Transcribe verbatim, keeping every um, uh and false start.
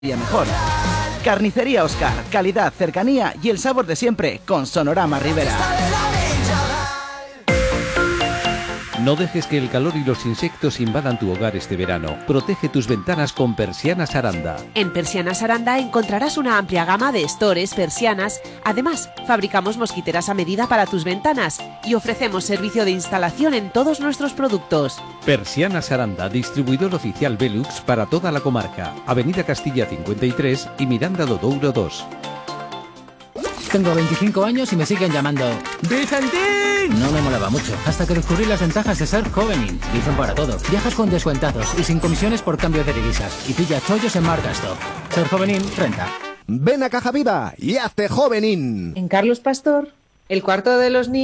mejor. Carnicería Oscar, calidad, cercanía y el sabor de siempre con Sonorama Rivera. No dejes que el calor y los insectos invadan tu hogar este verano. Protege tus ventanas con Persianas Aranda. En Persianas Aranda encontrarás una amplia gama de estores, persianas. Además, fabricamos mosquiteras a medida para tus ventanas y ofrecemos servicio de instalación en todos nuestros productos. Persianas Aranda, distribuidor oficial Velux para toda la comarca. Avenida Castilla cincuenta y tres y Miranda do Douro dos. Tengo veinticinco años y me siguen llamando ¡Vicentín! No me molaba mucho, hasta que descubrí las ventajas de ser Jovenin. Dicen para todo. Viajas con descuentados y sin comisiones por cambio de divisas. Y pilla chollos en Margasto. Ser Jovenin renta. Ven a Caja Viva y hazte Jovenin. En Carlos Pastor, el cuarto de los niños.